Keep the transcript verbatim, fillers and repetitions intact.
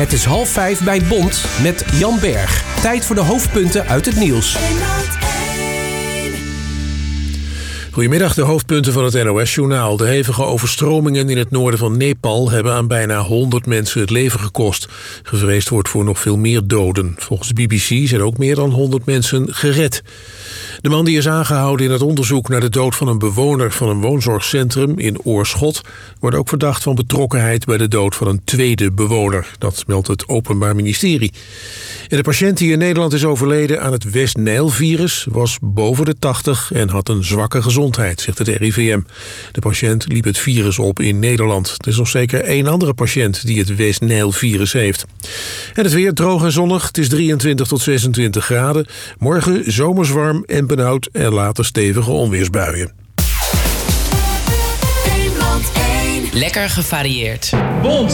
Het is half vijf bij Bond met Jan Berg. Tijd voor de hoofdpunten uit het nieuws. Goedemiddag, de hoofdpunten van het N O S-journaal. De hevige overstromingen in het noorden van Nepal hebben aan bijna honderd mensen het leven gekost. Gevreesd wordt voor nog veel meer doden. Volgens de B B C zijn ook meer dan honderd mensen gered. De man die is aangehouden in het onderzoek naar de dood van een bewoner van een woonzorgcentrum in Oorschot wordt ook verdacht van betrokkenheid bij de dood van een tweede bewoner. Dat meldt het Openbaar Ministerie. En de patiënt die in Nederland is overleden aan het West-Nijl-virus was boven de tachtig en had een zwakke gezondheid, zegt het R I V M. De patiënt liep het virus op in Nederland. Er is nog zeker één andere patiënt die het West-Nijl-virus heeft. En het weer droog en zonnig. Het is drieëntwintig tot zesentwintig graden. Morgen zomers warm en benauwd en later stevige onweersbuien. Lekker gevarieerd. Bond.